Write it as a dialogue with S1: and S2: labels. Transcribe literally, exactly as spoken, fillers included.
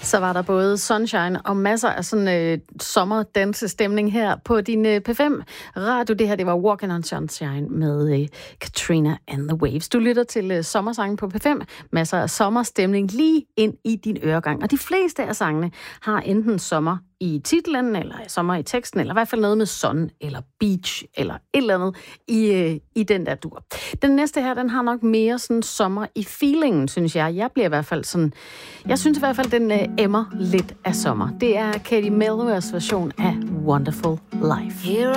S1: Så var der både sunshine og masser af sådan øh, sommerdansestemning her på din øh, P fem radio. Det her, det var Walking on Sunshine med øh, Katrina and the Waves. Du lytter til øh, sommersangen på P fem. Masser af sommerstemning lige ind i din øregang. Og de fleste af sangene har enten sommer i titlen, eller sommer i teksten, eller i hvert fald noget med sun, eller beach, eller et eller andet i, øh, i den der dur. Den næste her, den har nok mere sådan sommer i feelingen, synes jeg. Jeg bliver i hvert fald sådan... Jeg synes i hvert fald, den øh, emmer lidt af sommer. Det er Katie Melvers version af Wonderful Life.
S2: Here